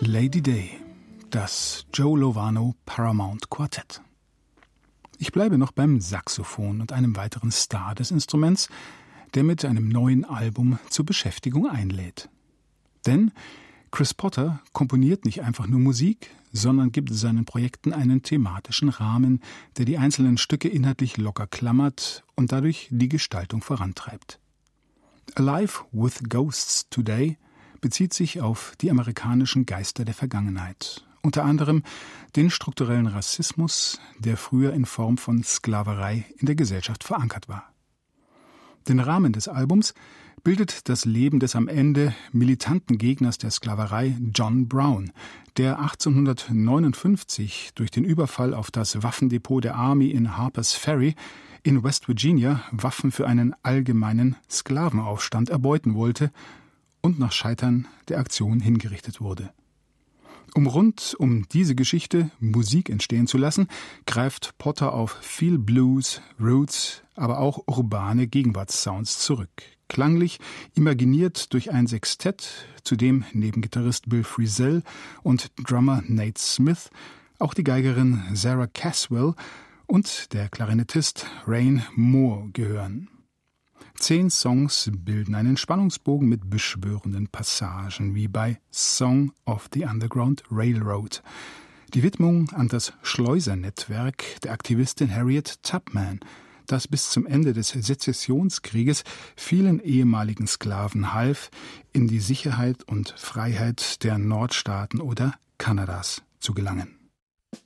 Lady Day, das Joe Lovano Paramount Quartett. Ich bleibe noch beim Saxophon und einem weiteren Star des Instruments, der mit einem neuen Album zur Beschäftigung einlädt. Denn Chris Potter komponiert nicht einfach nur Musik, sondern gibt seinen Projekten einen thematischen Rahmen, der die einzelnen Stücke inhaltlich locker klammert und dadurch die Gestaltung vorantreibt. Alive with Ghosts Today bezieht sich auf die amerikanischen Geister der Vergangenheit, unter anderem den strukturellen Rassismus, der früher in Form von Sklaverei in der Gesellschaft verankert war. Den Rahmen des Albums bildet das Leben des am Ende militanten Gegners der Sklaverei John Brown, der 1859 durch den Überfall auf das Waffendepot der Army in Harpers Ferry in West Virginia Waffen für einen allgemeinen Sklavenaufstand erbeuten wollte und nach Scheitern der Aktion hingerichtet wurde. Rund um diese Geschichte Musik entstehen zu lassen, greift Potter auf viel Blues, Roots, aber auch urbane Gegenwartssounds zurück. Klanglich imaginiert durch ein Sextett, zu dem neben Gitarrist Bill Frisell und Drummer Nate Smith auch die Geigerin Sarah Caswell und der Klarinettist Rain Moore gehören. 10 Songs bilden einen Spannungsbogen mit beschwörenden Passagen, wie bei Song of the Underground Railroad. Die Widmung an das Schleusernetzwerk der Aktivistin Harriet Tubman, das bis zum Ende des Sezessionskrieges vielen ehemaligen Sklaven half, in die Sicherheit und Freiheit der Nordstaaten oder Kanadas zu gelangen.